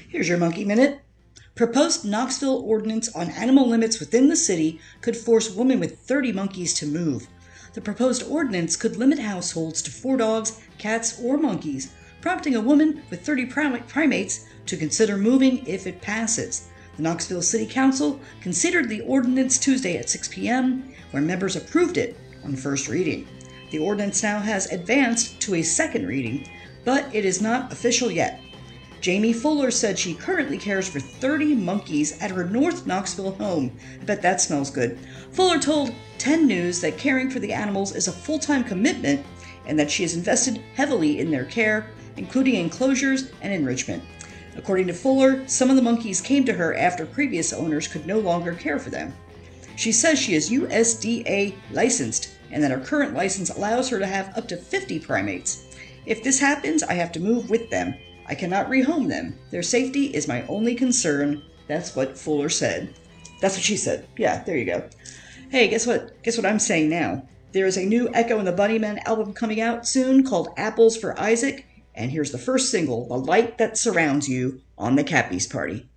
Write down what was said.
Here's your Monkey Minute. Proposed Knoxville ordinance on animal limits within the city could force women with 30 monkeys to move. The proposed ordinance could limit households to 4 dogs, cats, or monkeys, prompting a woman with 30 primates to consider moving if it passes. The Knoxville City Council considered the ordinance Tuesday at 6 p.m., where members approved it on first reading. The ordinance now has advanced to a second reading, but it is not official yet. Jamie Fuller said she currently cares for 30 monkeys at her North Knoxville home. I bet that smells good. Fuller told 10 News that caring for the animals is a full-time commitment and that she has invested heavily in their care, including enclosures and enrichment. According to Fuller, some of the monkeys came to her after previous owners could no longer care for them. She says she is USDA licensed and that her current license allows her to have up to 50 primates. If this happens, I have to move with them. I cannot rehome them. Their safety is my only concern. That's what Fuller said. That's what she said. Yeah, there you go. Hey, guess what? Guess what I'm saying now? There is a new Echo and the Bunnymen album coming out soon called Apples for Isaac. And here's the first single, The Light That Surrounds You, on the Cappies Party.